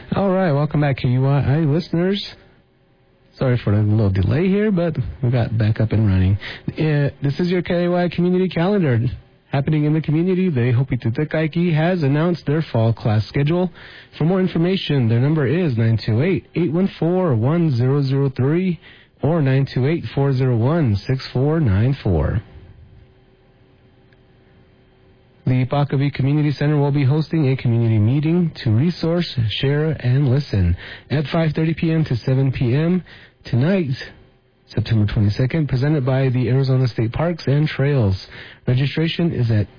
All right, welcome back, KUII listeners. Sorry for the little delay here, but we got back up and running. This is your KUII community calendar. Happening in the community, the Hopi Tutakaiki has announced their fall class schedule. For more information, their number is 928-814-1003 or 928-401-6494. The Pakavi Community Center will be hosting a community meeting to resource, share, and listen at 5:30 p.m. to 7 p.m. tonight, September 22nd, presented by the Arizona State Parks and Trails. Registration is at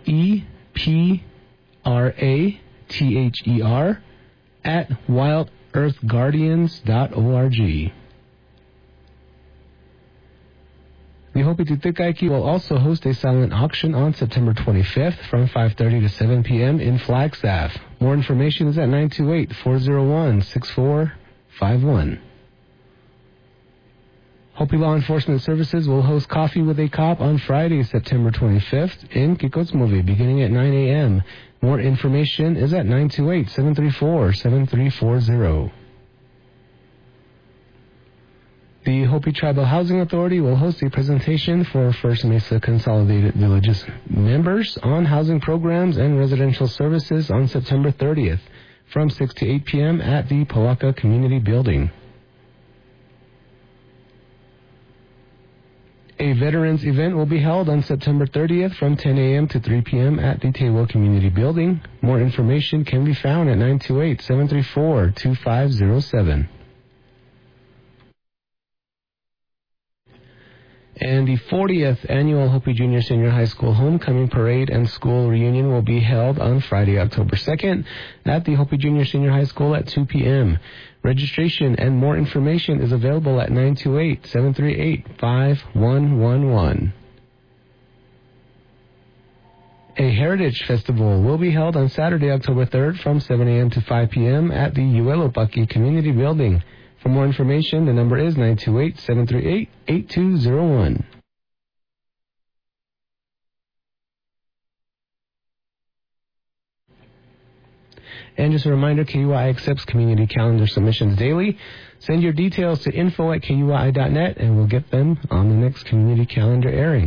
EPRATHER at wildearthguardians.org. The Hopi Tutakaiki will also host a silent auction on September 25th from 5:30 to 7 p.m. in Flagstaff. More information is at 928-401-6451. Hopi Law Enforcement Services will host Coffee with a Cop on Friday, September 25th in Kikotsmove, beginning at 9 a.m. More information is at 928-734-7340. The Hopi Tribal Housing Authority will host a presentation for First Mesa Consolidated Villages members on housing programs and residential services on September 30th from 6 to 8 p.m. at the Pawaka Community Building. A veterans event will be held on September 30th from 10 a.m. to 3 p.m. at the Tewa Community Building. More information can be found at 928-734-2507. And the 40th Annual Hopi Junior Senior High School Homecoming Parade and School Reunion will be held on Friday, October 2nd at the Hopi Junior Senior High School at 2 p.m. Registration and more information is available at 928-738-5111. A Heritage Festival will be held on Saturday, October 3rd from 7 a.m. to 5 p.m. at the Uelopaki Community Building. For more information, the number is 928-738-8201. And just a reminder, KUII accepts community calendar submissions daily. Send your details to info@kui.net and we'll get them on the next community calendar airing.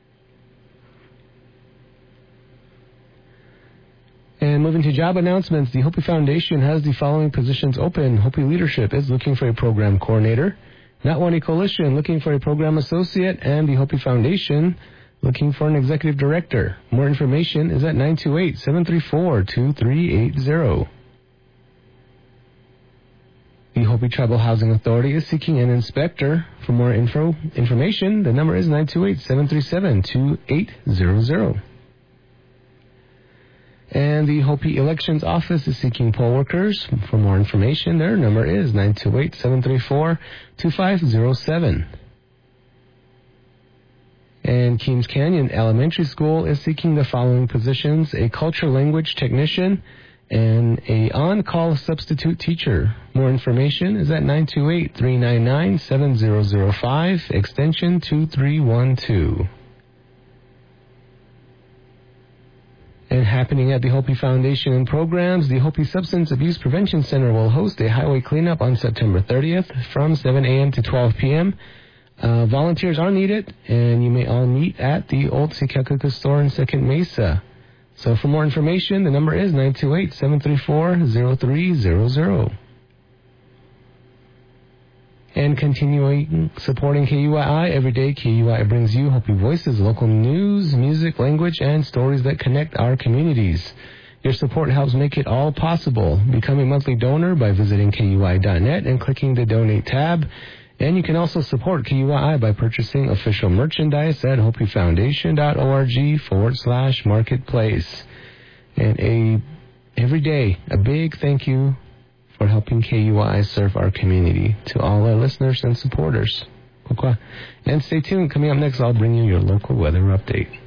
And moving to job announcements, the Hopi Foundation has the following positions open. Hopi Leadership is looking for a program coordinator. Natwani Coalition looking for a program associate. And the Hopi Foundation looking for an executive director. More information is at 928-734-2380. The Hopi Tribal Housing Authority is seeking an inspector. For more information, the number is 928-737-2800. And the Hopi Elections Office is seeking poll workers. For more information, their number is 928-734-2507. And Keams Canyon Elementary School is seeking the following positions: a culture language technician and a on-call substitute teacher. More information is at 928-399-7005, extension 2312. And happening at the Hopi Foundation and Programs, the Hopi Substance Abuse Prevention Center will host a highway cleanup on September 30th from 7 a.m. to 12 p.m. Volunteers are needed, and you may all meet at the old Sikakaka store in Second Mesa. So for more information, the number is 928-734-0300. And continuing supporting KUII every day, KUII brings you Hopi Voices, local news, music, language, and stories that connect our communities. Your support helps make it all possible. Become a monthly donor by visiting KUII.net and clicking the Donate tab. And you can also support KUII by purchasing official merchandise at hopifoundation.org/marketplace. And every day, a big thank you for helping KUII serve our community. To all our listeners and supporters. And stay tuned. Coming up next, I'll bring you your local weather update.